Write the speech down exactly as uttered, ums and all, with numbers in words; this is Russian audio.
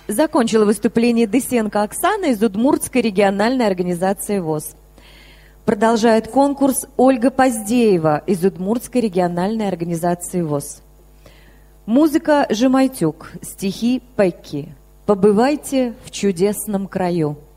Закончила выступление Дысенко Оксана из Удмуртской региональной организации ВОС. Продолжает конкурс Ольга Поздеева из Удмуртской региональной организации ВОС. Музыка Жемайтюк, стихи Пекки. «Побывайте в чудесном краю».